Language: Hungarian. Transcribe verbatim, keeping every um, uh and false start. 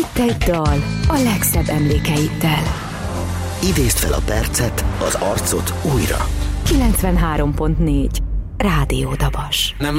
Itt egy dal a legszebb emlékeiddel. Idézd fel a percet, az arcot újra. kilencvenhárom pont négy Rádió Dabas. Nem